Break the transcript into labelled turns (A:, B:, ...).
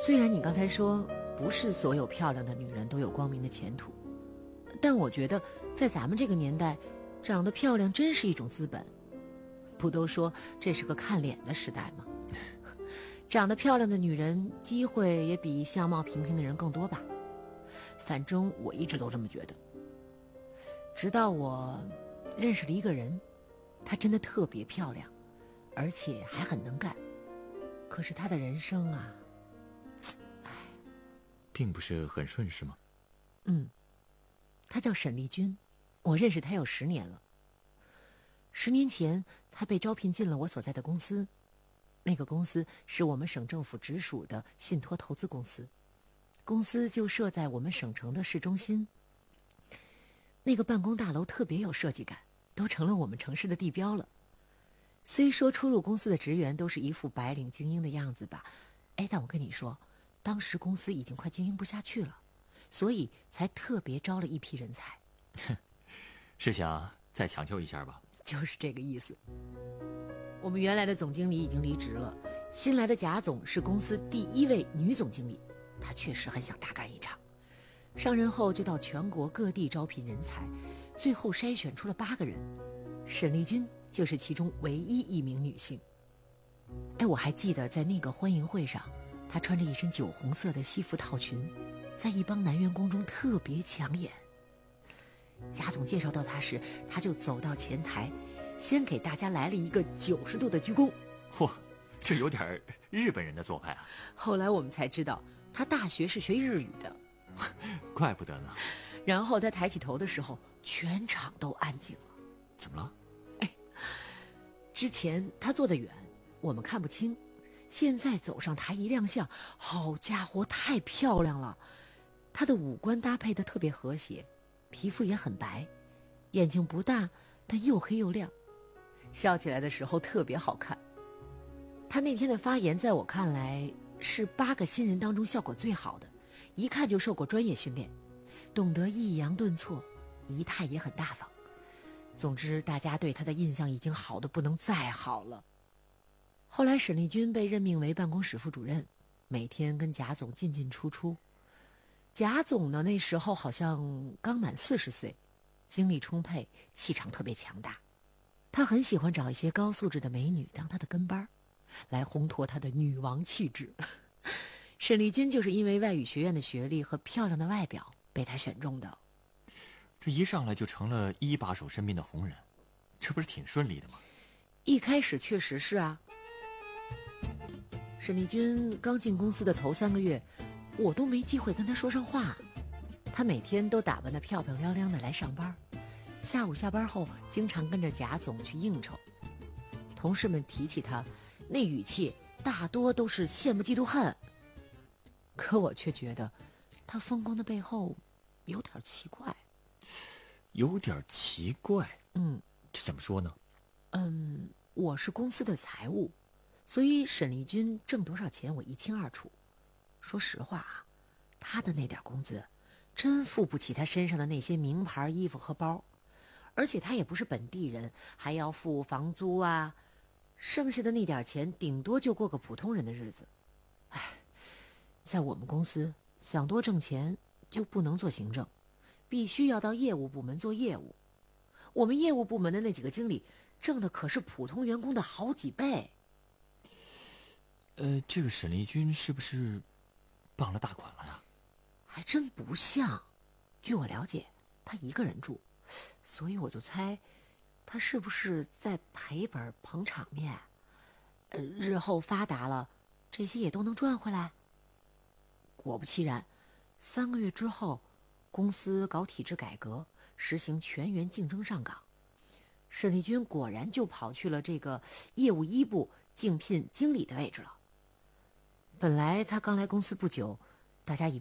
A: 虽然你刚才说不是所有漂亮的女人都有光明的前途，但我觉得在咱们这个年代，长得漂亮真是一种资本。不都说这是个看脸的时代吗？长得漂亮的女人机会也比相貌平平的人更多吧。反正我一直都这么觉得。直到我认识了一个人，她真的特别漂亮，而且还很能干。可是她的人生啊，
B: 并不是很顺是吗？
A: 她叫沈丽君，我认识她有10年了。10年前，她被招聘进了我所在的公司，那个公司是我们省政府直属的信托投资公司，公司就设在我们省城的市中心。那个办公大楼特别有设计感，都成了我们城市的地标了。虽说初入公司的职员都是一副白领精英的样子吧，但我跟你说，当时公司已经快经营不下去了，所以才特别招了一批人才。
B: 是想再抢救一下吧？
A: 就是这个意思。我们原来的总经理已经离职了，新来的贾总是公司第1位女总经理，她确实很想大干一场。上任后就到全国各地招聘人才，最后筛选出了8个人，沈丽君就是其中唯一一名女性。我还记得在那个欢迎会上，她穿着一身酒红色的西服套裙，在一帮男员工中特别抢眼。贾总介绍到她时，她就走到前台，先给大家来了一个90度的鞠躬。
B: 嚯，这有点日本人的做派啊！
A: 后来我们才知道，她大学是学日语的。
B: 怪不得呢。
A: 然后她抬起头的时候，全场都安静了。
B: 怎么了？
A: 之前她坐得远，我们看不清，现在走上台一亮相，好家伙，太漂亮了！她的五官搭配得特别和谐，皮肤也很白，眼睛不大，但又黑又亮，笑起来的时候特别好看。她那天的发言在我看来是8个新人当中效果最好的，一看就受过专业训练，懂得抑扬顿挫，仪态也很大方。总之大家对她的印象已经好得不能再好了。后来沈丽君被任命为办公室副主任，每天跟贾总进进出出。贾总呢，那时候好像刚满40岁，精力充沛，气场特别强大。他很喜欢找一些高素质的美女当他的跟班，来烘托他的女王气质。沈丽君就是因为外语学院的学历和漂亮的外表被他选中的。
B: 这一上来就成了一把手身边的红人，这不是挺顺利的吗？
A: 一开始确实是啊。沈丽君刚进公司的头3个月，我都没机会跟她说上话。她每天都打扮得漂漂亮亮的来上班，下午下班后经常跟着贾总去应酬。同事们提起她，那语气大多都是羡慕嫉妒恨。可我却觉得她风光的背后有点奇怪。
B: 有点奇怪？这怎么说呢？
A: 我是公司的财务，所以沈丽君挣多少钱我一清二楚。说实话啊，她的那点工资真付不起她身上的那些名牌衣服和包，而且她也不是本地人，还要付房租啊，剩下的那点钱顶多就过个普通人的日子。在我们公司想多挣钱就不能做行政，必须要到业务部门做业务。我们业务部门的那几个经理挣的可是普通员工的好几倍。
B: 这个沈丽君是不是傍了大款了呀？
A: 还真不像。据我了解，她一个人住，所以我就猜她是不是在赔本捧场面。日后发达了，这些也都能赚回来。果不其然，3个月之后，公司搞体制改革，实行全员竞争上岗。沈丽君果然就跑去了这个业务1部竞聘经理的位置了。本来她刚来公司不久，大家以